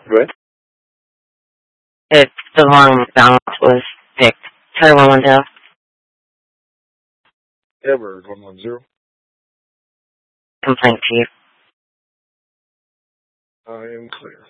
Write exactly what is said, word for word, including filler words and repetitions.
What? If the wrong balance was picked. Try one one zero. Edward one one zero. Complaint chief. I am clear.